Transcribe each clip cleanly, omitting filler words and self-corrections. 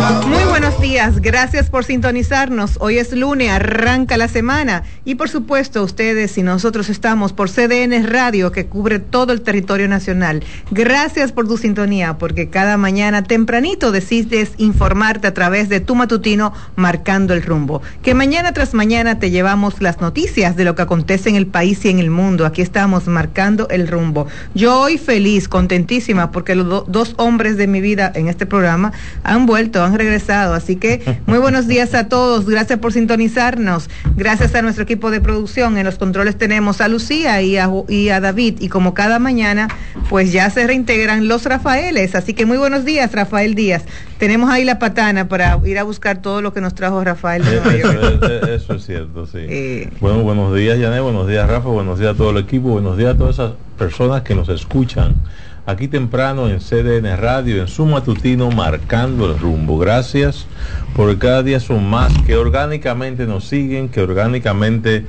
Muy buenos días, gracias por sintonizarnos. Hoy es lunes, arranca la semana y por supuesto ustedes y nosotros estamos por CDN Radio que cubre todo el territorio nacional. Gracias por tu sintonía porque cada mañana tempranito decides informarte a través de tu matutino Marcando el Rumbo. Que mañana tras mañana te llevamos las noticias de lo que acontece en el país y en el mundo. Aquí estamos marcando el rumbo. Yo hoy feliz, contentísima porque los dos hombres de mi vida en este programa han vuelto, han regresado, así que muy buenos días a todos, gracias por sintonizarnos, gracias a nuestro equipo de producción. En los controles tenemos a Lucía y a David, y como cada mañana pues ya se reintegran los Rafaeles, así que muy buenos días, Rafael Díaz. Tenemos ahí la patana para ir a buscar todo lo que nos trajo Rafael de Nueva York. Eso es cierto, sí. Bueno, buenos días, Yané, buenos días, Rafa, buenos días a todo el equipo, buenos días a todas esas personas que nos escuchan aquí temprano en CDN Radio, en su matutino Marcando el Rumbo. Gracias, porque cada día son más que orgánicamente nos siguen, que orgánicamente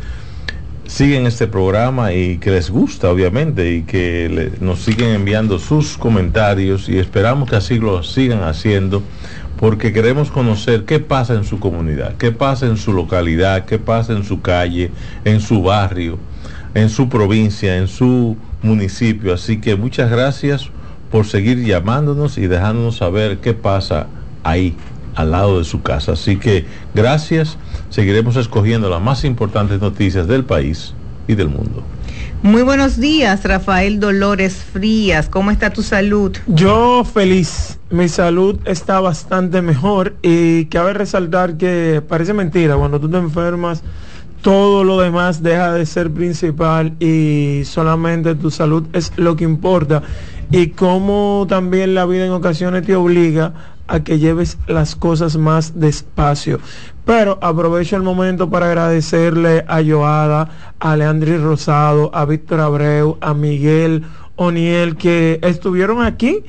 siguen este programa y que les gusta, obviamente, y que nos siguen enviando sus comentarios, y esperamos que así lo sigan haciendo, porque queremos conocer qué pasa en su comunidad, qué pasa en su localidad, qué pasa en su calle, en su barrio, en su provincia, en su municipio. Así que muchas gracias por seguir llamándonos y dejándonos saber qué pasa ahí al lado de su casa. Así que gracias, seguiremos escogiendo las más importantes noticias del país y del mundo. Muy buenos días, Rafael Dolores Frías, ¿cómo está tu salud? Yo feliz, mi salud está bastante mejor, y cabe resaltar que parece mentira, cuando tú te enfermas todo lo demás deja de ser principal y solamente tu salud es lo que importa, y como también la vida en ocasiones te obliga a que lleves las cosas más despacio. Pero aprovecho el momento para agradecerle a Joada, a Leandri Rosado, a Víctor Abreu, a Miguel Oniel, que estuvieron aquí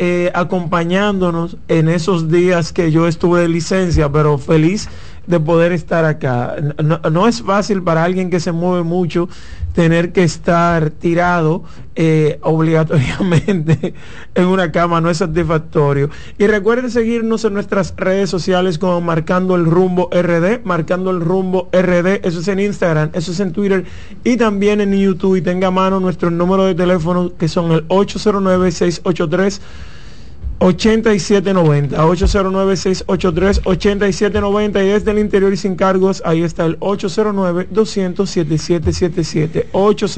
acompañándonos en esos días que yo estuve de licencia, pero feliz de poder estar acá. No es fácil para alguien que se mueve mucho tener que estar tirado obligatoriamente en una cama, no es satisfactorio. Y recuerden seguirnos en nuestras redes sociales como Marcando el Rumbo RD, Marcando el Rumbo RD, eso es en Instagram, eso es en Twitter y también en YouTube. Y tenga a mano nuestro número de teléfono, que son el 809-683 8790, 809-683-8790, y desde el interior y sin cargos, ahí está el 809-200-7777,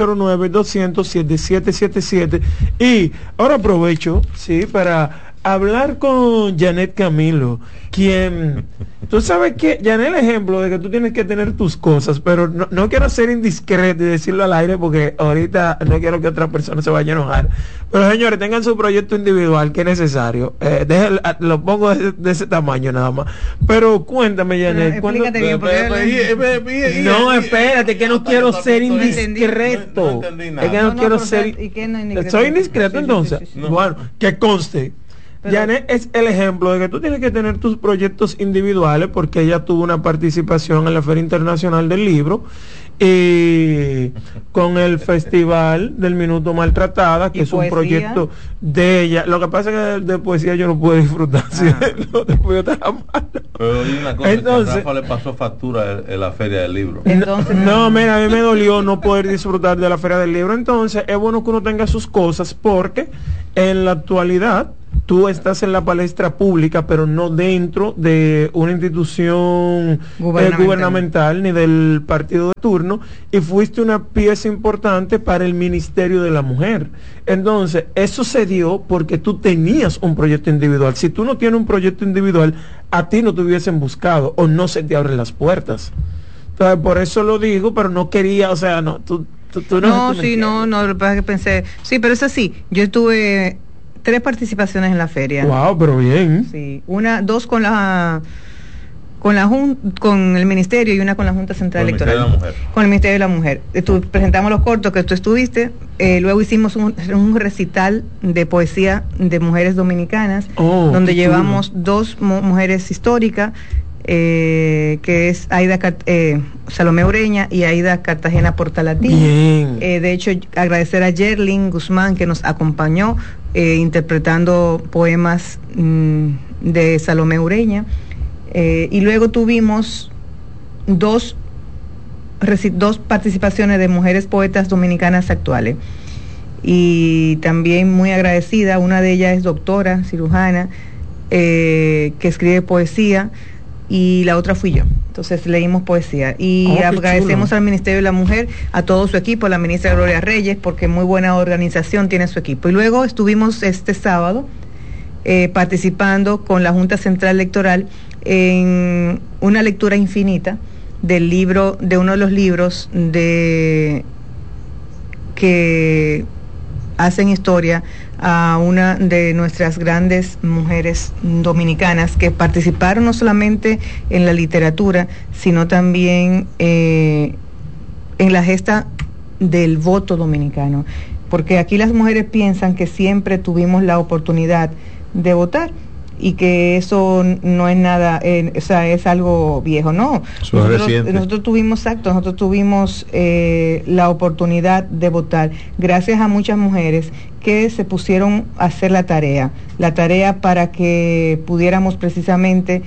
809-200-7777. Y ahora aprovecho, sí, para hablar con Janet Camilo, quien, tú sabes que, Janet, el ejemplo de que tú tienes que tener tus cosas, pero no quiero ser indiscreto y decirlo al aire, porque ahorita no quiero que otra persona se vaya a enojar, pero señores, tengan su proyecto individual, que es necesario, lo pongo de ese tamaño nada más, pero cuéntame, Janet, explícate bien, no, espérate, que no quiero ser indiscreto, es que no quiero ser, soy indiscreto entonces, bueno, que conste. Janet es el ejemplo de que tú tienes que tener tus proyectos individuales, porque ella tuvo una participación en la Feria Internacional del Libro y con el Festival del Minuto Maltratada, que es un proyecto de ella. Lo que pasa es que de poesía yo no puedo disfrutar, después yo pero hay una cosa, entonces, que a Rafa le pasó factura en la Feria del Libro. Entonces, no, mira, a mí me dolió no poder disfrutar de la Feria del Libro. Entonces es bueno que uno tenga sus cosas, porque en la actualidad tú estás en la palestra pública, pero no dentro de una institución gubernamental ni del partido de turno, y fuiste una pieza importante para el Ministerio de la Mujer. Entonces, eso se dio porque tú tenías un proyecto individual. Si tú no tienes un proyecto individual, a ti no te hubiesen buscado o no se te abren las puertas. Entonces, por eso lo digo, pero no quería, o sea, no, tú no, sí, no, lo que pasa es que pensé, sí, pero es así, yo estuve 3 participaciones en la feria. Wow, pero bien. Sí, dos con el ministerio y una con la Junta Central Electoral. Con el Ministerio de la Mujer. Presentamos los cortos que tú estuviste, luego hicimos un recital de poesía de mujeres dominicanas, donde llevamos 2 mujeres históricas, que es Salomé Ureña y Aida Cartagena Portalatín. De hecho, agradecer a Yerlin Guzmán, que nos acompañó interpretando poemas de Salomé Ureña. Y luego tuvimos dos participaciones de mujeres poetas dominicanas actuales. Y también muy agradecida, una de ellas es doctora, cirujana, que escribe poesía, y la otra fui yo. Entonces leímos poesía. Y agradecemos al Ministerio de la Mujer, a todo su equipo, a la ministra Gloria Reyes, porque muy buena organización tiene su equipo. Y luego estuvimos este sábado participando con la Junta Central Electoral en una lectura infinita del libro, de uno de los libros que hacen historia a una de nuestras grandes mujeres dominicanas que participaron no solamente en la literatura, sino también en la gesta del voto dominicano, porque aquí las mujeres piensan que siempre tuvimos la oportunidad de votar y que eso no es nada, o sea, es algo viejo, no. Nosotros tuvimos la oportunidad de votar gracias a muchas mujeres que se pusieron a hacer la tarea para que pudiéramos precisamente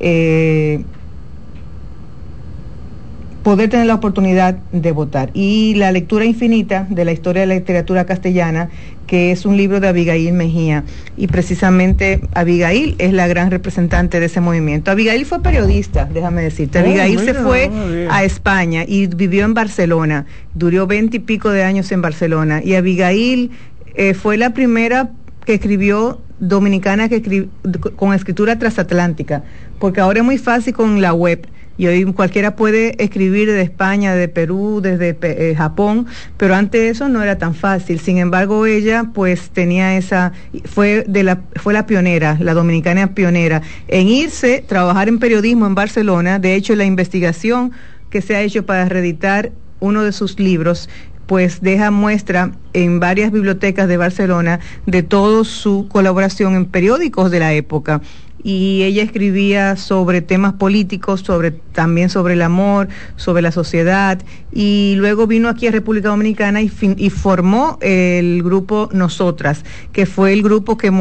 poder tener la oportunidad de votar. Y la lectura infinita de la historia de la literatura castellana, que es un libro de Abigail Mejía, y precisamente Abigail es la gran representante de ese movimiento. Abigail fue periodista, déjame decirte. Abigail se fue a España y vivió en Barcelona, duró 20 y pico de años en Barcelona, y Abigail fue la primera que escribió dominicana con escritura transatlántica, porque ahora es muy fácil con la web. Y hoy cualquiera puede escribir desde España, desde Perú, desde Japón, pero antes eso no era tan fácil. Sin embargo, ella pues tenía fue la pionera, la dominicana pionera en irse, trabajar en periodismo en Barcelona. De hecho, la investigación que se ha hecho para reeditar uno de sus libros pues deja muestra en varias bibliotecas de Barcelona de toda su colaboración en periódicos de la época. Y ella escribía sobre temas políticos, también sobre el amor, sobre la sociedad, y luego vino aquí a República Dominicana y formó el grupo Nosotras, que fue el grupo que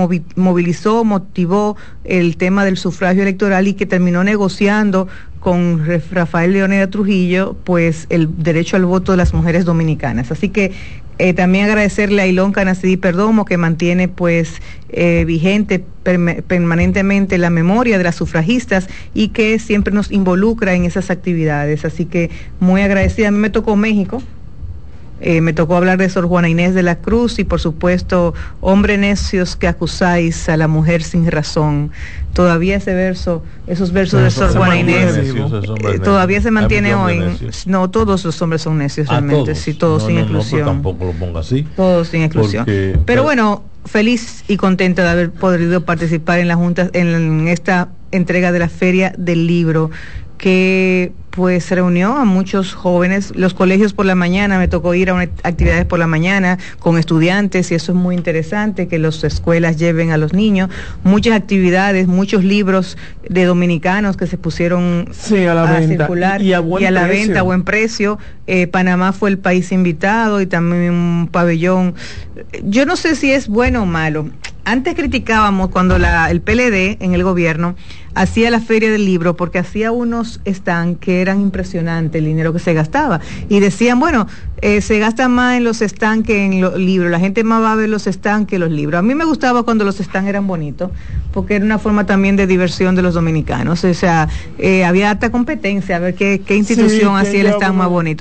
motivó el tema del sufragio electoral y que terminó negociando con Rafael Leónidas Trujillo pues el derecho al voto de las mujeres dominicanas. Así que también agradecerle a Ilón Canacidí Perdomo, que mantiene pues vigente permanentemente la memoria de las sufragistas y que siempre nos involucra en esas actividades. Así que muy agradecida. A mí me tocó México. Me tocó hablar de Sor Juana Inés de la Cruz y por supuesto, hombre necios que acusáis a la mujer sin razón. Todavía esos versos de Sor Juana Inés todavía se mantiene hoy. No, todos los hombres son necios realmente, sí, todos sin exclusión. No, tampoco lo ponga así. Todos sin exclusión. Pero bueno, feliz y contenta de haber podido participar en la Junta, en esta entrega de la Feria del Libro, que pues reunió a muchos jóvenes, los colegios por la mañana, me tocó ir a unas actividades por la mañana con estudiantes y eso es muy interesante, que las escuelas lleven a los niños, muchas actividades, muchos libros de dominicanos que se pusieron a circular y a la venta a buen precio. Panamá fue el país invitado y también un pabellón. Yo no sé si es bueno o malo. Antes criticábamos cuando el PLD en el gobierno hacía la Feria del Libro porque hacía unos stands que eran impresionantes el dinero que se gastaba y decían, bueno, se gasta más en los stands que en los libros, la gente más va a ver los stands que los libros. A mí me gustaba cuando los stands eran bonitos porque era una forma también de diversión de los dominicanos, o sea, había alta competencia a ver qué institución hacía el stand más bonito.